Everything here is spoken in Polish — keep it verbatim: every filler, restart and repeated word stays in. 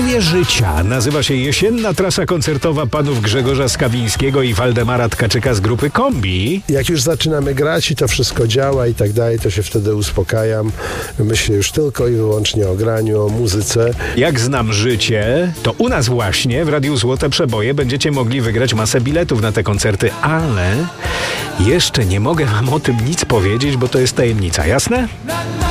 połowie życia nazywa się jesienna trasa koncertowa panów Grzegorza Skawińskiego i Waldemara Tkaczyka z grupy Kombi. Jak już zaczynamy grać i to wszystko działa i tak dalej, to się wtedy uspokajam. Myślę już tylko i wyłącznie o graniu, o muzyce. Jak znam życie, to u nas właśnie w Radiu Złote Przeboje będziecie mogli wygrać masę biletów na te koncerty, ale jeszcze nie mogę wam o tym nic powiedzieć, bo to jest tajemnica, jasne?